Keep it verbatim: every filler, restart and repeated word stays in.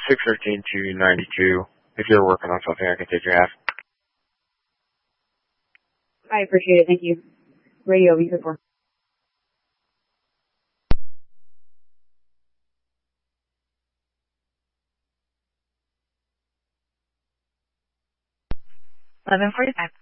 six thirteen to ninety-two. If you're working on something, I can take your half. I appreciate it. Thank you. Radio, V four. eleven forty-five.